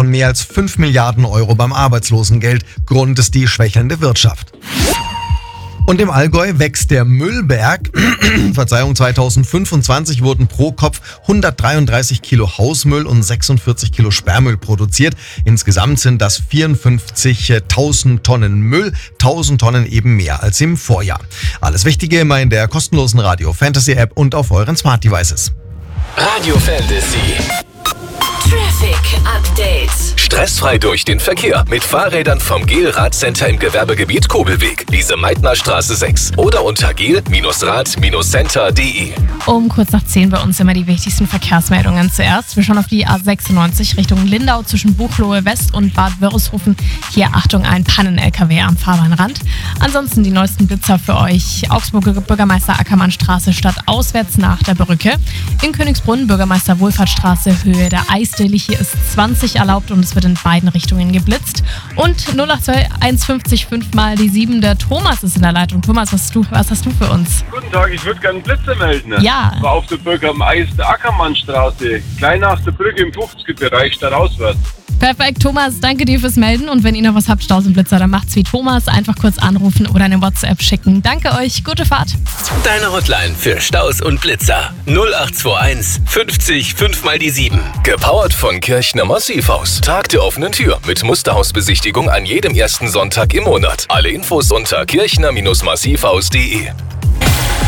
von mehr als 5 Milliarden Euro beim Arbeitslosengeld. Grund ist die schwächelnde Wirtschaft. Und im Allgäu wächst der Müllberg. 2025 wurden pro Kopf 133 Kilo Hausmüll und 46 Kilo Sperrmüll produziert. Insgesamt sind das 54.000 Tonnen Müll, 1.000 Tonnen eben mehr als im Vorjahr. Alles Wichtige immer in der kostenlosen Radio Fantasy App und auf euren Smart Devices. Radio Fantasy. Traffic Update. Stressfrei durch den Verkehr mit Fahrrädern vom GEL Radcenter im Gewerbegebiet Kobelweg, Lise-Meitner-Straße 6 oder unter gel-rad-center.de. Um kurz nach 10 bei uns immer die wichtigsten Verkehrsmeldungen. Zuerst, wir schauen auf die A96 Richtung Lindau zwischen Buchloe West und Bad Wörishofen. Hier Achtung, ein Pannen-LKW am Fahrbahnrand. Ansonsten die neuesten Blitzer für euch. Augsburger Bürgermeister Ackermannstraße stadtauswärts nach der Brücke. In Königsbrunn Bürgermeister Wohlfahrtsstraße Höhe der Eisdiele. Hier ist 20 erlaubt und es wird in beiden Richtungen geblitzt. Und 082 150 5 mal die 7. Der Thomas ist in der Leitung. Thomas, was hast du für uns? Guten Tag, ich würde gerne Blitze melden. Ja. War auf der Brücke am Eis der Ackermannstraße, klein nach der Brücke im 50er-Bereich, stadtauswärts. Perfekt, Thomas, danke dir fürs Melden. Und wenn ihr noch was habt, Stausenblitzer, dann macht's wie Thomas. Einfach kurz anrufen oder eine WhatsApp schicken. Danke euch, gute Fahrt. Deine Hotline für Staus und Blitzer 0821 50 5 mal die 7. Gepowert von Kirchner Massivhaus. Tag der offenen Tür mit Musterhausbesichtigung an jedem ersten Sonntag im Monat. Alle Infos unter kirchner-massivhaus.de.